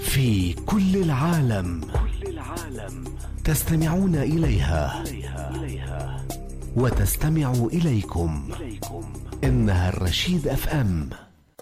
في كل العالم تستمعون إليها وتستمع إليكم. إنها الرشيد FM.